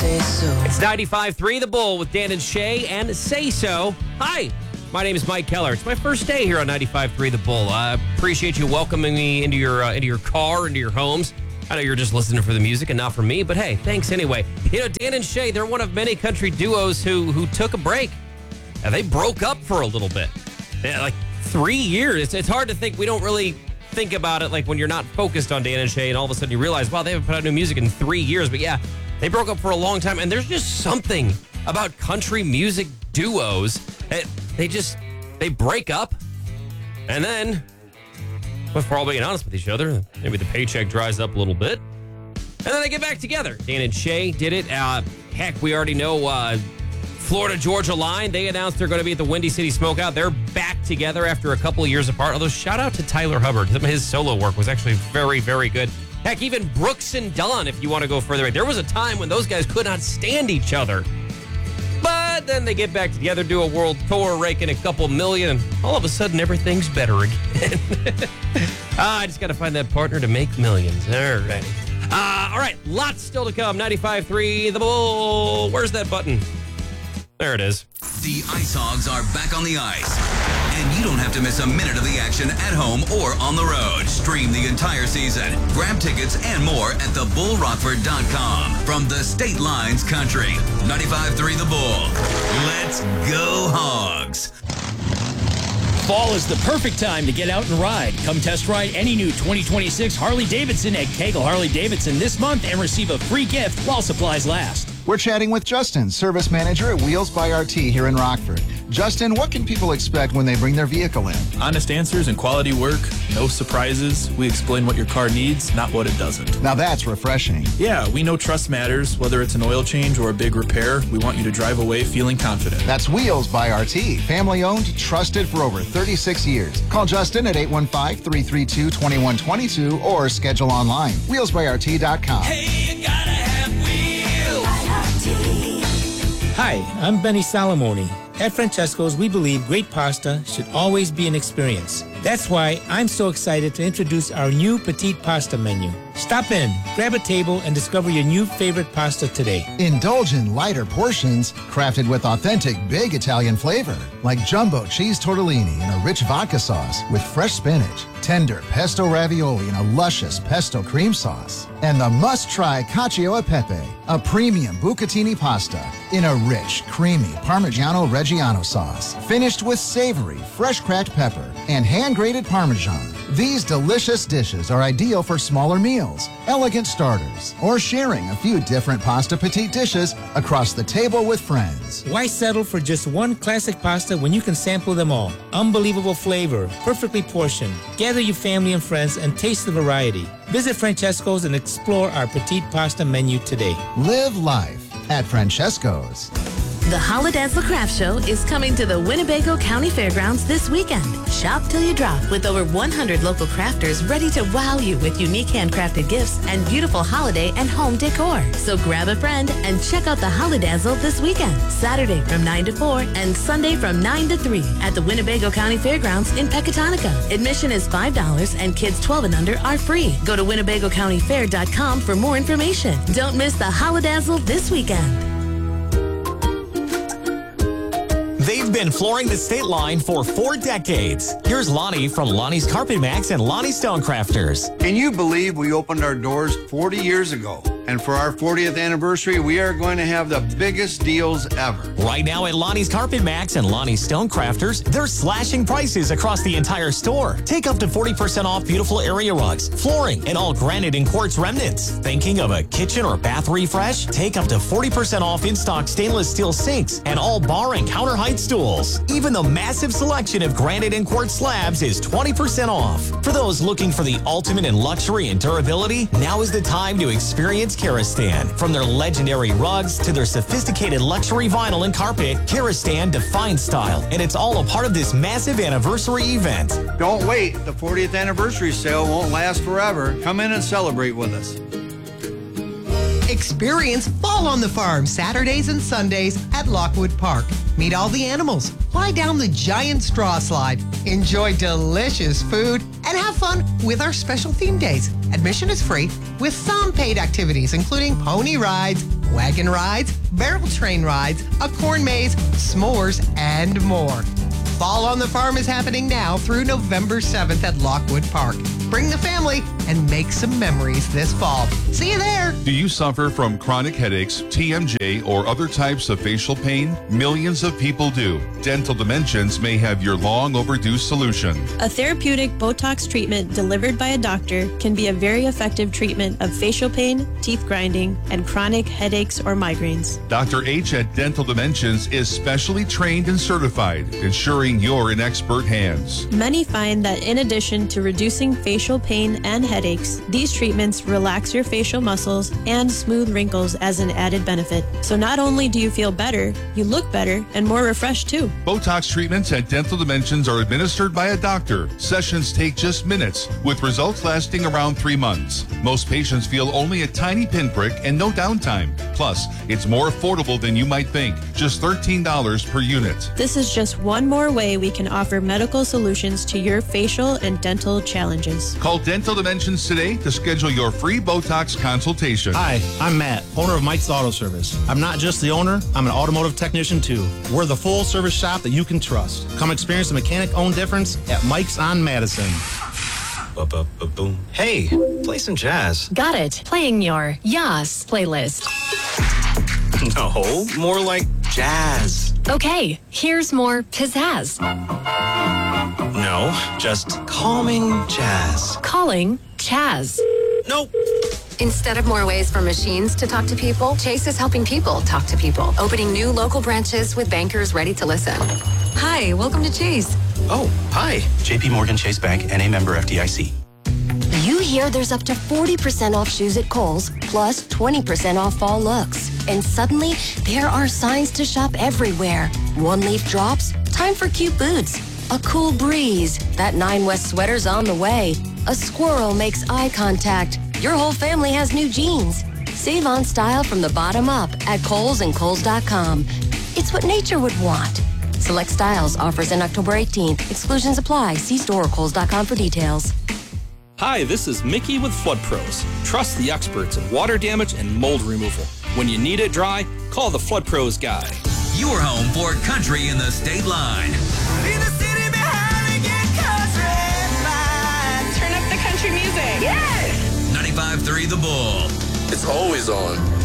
say so. It's 95.3 The Bull with Dan and Shay and Say So. Hi, my name is Mike Keller. It's my first day here on 95.3 The Bull. I appreciate you welcoming me into your car, into your homes. I know you're just listening for the music and not for me, but hey, thanks anyway. You know, Dan and Shay, they're one of many country duos who took a break. They broke up for a little bit. Like 3 years. It's hard to think. We don't really think about it like when you're not focused on Dan and Shay and all of a sudden you realize, wow, they haven't put out new music in 3 years. But yeah, they broke up for a long time. And there's just something about country music duos that they break up. And then, if we're all being honest with each other, maybe the paycheck dries up a little bit. And then they get back together. Dan and Shay did it. Heck, we already know Florida-Georgia line. They announced they're going to be at the Windy City Smokeout. They're back together after a couple of years apart. Although, shout out to Tyler Hubbard. Some of his solo work was actually very, very good. Heck, even Brooks and Dunn, if you want to go further back. There was a time when those guys could not stand each other. But then they get back together, do a world tour, rake in a couple million, and all of a sudden everything's better again. I just got to find that partner to make millions. All right. All right, lots still to come. 95.3 The Bull. Where's that button? There it is. The Ice Hogs are back on the ice. And you don't have to miss a minute of the action at home or on the road. Stream the entire season. Grab tickets and more at thebullrockford.com. From the State Lines Country. 95.3 The Bull. Let's go Hogs. Fall is the perfect time to get out and ride. Come test ride any new 2026 Harley-Davidson at Kegel Harley-Davidson this month and receive a free gift while supplies last. We're chatting with Justin, service manager at Wheels by RT here in Rockford. Justin, what can people expect when they bring their vehicle in? Honest answers and quality work, no surprises. We explain what your car needs, not what it doesn't. Now that's refreshing. Yeah, we know trust matters. Whether it's an oil change or a big repair, we want you to drive away feeling confident. That's Wheels by RT. Family owned, trusted for over 36 years. Call Justin at 815-332-2122 or schedule online. WheelsByRT.com. Hey, you gotta have wheels. Hi, I'm Benny Salamoni. At Francesco's, we believe great pasta should always be an experience. That's why I'm so excited to introduce our new Petite Pasta menu. Stop in, grab a table, and discover your new favorite pasta today. Indulge in lighter portions crafted with authentic big Italian flavor, like jumbo cheese tortellini in a rich vodka sauce with fresh spinach, tender pesto ravioli in a luscious pesto cream sauce, and the must-try cacio e pepe, a premium bucatini pasta in a rich, creamy Parmigiano Reggiano sauce, finished with savory, fresh cracked pepper and hand-grated Parmesan. These delicious dishes are ideal for smaller meals, elegant starters, or sharing a few different pasta petite dishes across the table with friends. Why settle for just one classic pasta when you can sample them all? Unbelievable flavor, perfectly portioned. Gather your family and friends and taste the variety. Visit Francesco's and explore our Petite Pasta menu today. Live life at Francesco's. The Holidazzle Craft Show is coming to the Winnebago County Fairgrounds this weekend. Shop till you drop with over 100 local crafters ready to wow you with unique handcrafted gifts and beautiful holiday and home decor. So grab a friend and check out the Holidazzle this weekend, Saturday from 9 to 4 and Sunday from 9 to 3 at the Winnebago County Fairgrounds in Pecatonica. Admission is $5 and kids 12 and under are free. Go to WinnebagoCountyFair.com for more information. Don't miss the Holidazzle this weekend. They've been flooring the state line for 4 decades. Here's Lonnie from Lonnie's Carpet Max and Lonnie Stonecrafters. Can you believe we opened our doors 40 years ago? And for our 40th anniversary, we are going to have the biggest deals ever. Right now at Lonnie's Carpet Max and Lonnie's Stonecrafters, they're slashing prices across the entire store. Take up to 40% off beautiful area rugs, flooring, and all granite and quartz remnants. Thinking of a kitchen or bath refresh? Take up to 40% off in-stock stainless steel sinks and all bar and counter height stools. Even the massive selection of granite and quartz slabs is 20% off. For those looking for the ultimate in luxury and durability, now is the time to experience Karastan. From their legendary rugs to their sophisticated luxury vinyl and carpet, Karastan defines style, and it's all a part of this massive anniversary event. Don't wait. The 40th anniversary sale won't last forever. Come in and celebrate with us. Experience Fall on the Farm Saturdays and Sundays at Lockwood Park. Meet all the animals, fly down the giant straw slide, enjoy delicious food, and have fun with our special theme days. Admission is free with some paid activities, including pony rides, wagon rides, barrel train rides, a corn maze, s'mores, and more. Fall on the Farm is happening now through November 7th at Lockwood Park. Bring the family and make some memories this fall. See you there. Do you suffer from chronic headaches, TMJ, or other types of facial pain? Millions of people do. Dental Dimensions may have your long overdue solution. A therapeutic Botox treatment delivered by a doctor can be a very effective treatment of facial pain, teeth grinding, and chronic headaches or migraines. Dr. H at Dental Dimensions is specially trained and certified, ensuring you're in expert hands. Many find that in addition to reducing facial pain and headaches, these treatments relax your facial muscles and smooth wrinkles as an added benefit. So not only do you feel better, you look better and more refreshed too. Botox treatments at Dental Dimensions are administered by a doctor. Sessions take just minutes, with results lasting around 3 months. Most patients feel only a tiny pinprick and no downtime. Plus, it's more affordable than you might think, just $13 per unit. This is just one more way we can offer medical solutions to your facial and dental challenges. Call Dental Dimensions today to schedule your free Botox consultation. Hi, I'm Matt, owner of Mike's Auto Service. I'm not just the owner, I'm an automotive technician too. We're the full service shop that you can trust. Come experience the mechanic-owned difference at Mike's on Madison. Boom. Hey, play some jazz. Got it. Playing your Yas playlist. No, more like jazz. Okay, here's more pizzazz. No, just calming jazz. Calling Chaz. Nope. Instead of more ways for machines to talk to people, Chase is helping people talk to people, opening new local branches with bankers ready to listen. Hi, welcome to Chase. Oh, hi. JP Morgan Chase Bank, NA member FDIC. You hear there's up to 40% off shoes at Kohl's, plus 20% off fall looks. And suddenly, there are signs to shop everywhere. One leaf drops, time for cute boots. A cool breeze, that 9 West sweater's on the way. A squirrel makes eye contact. Your whole family has new jeans. Save on style from the bottom up at Kohl's and Kohl's.com. It's what nature would want. Select styles, offers in October 18th. Exclusions apply. See store or Kohl's.com for details. Hi, this is Mickey with Flood Pros. Trust the experts in water damage and mold removal. When you need it dry, call the Flood Pros guy. Your home for country in the state line. In the city behind me, get country line. Turn up the country music. Yes! 95.3 The Bull. It's always on.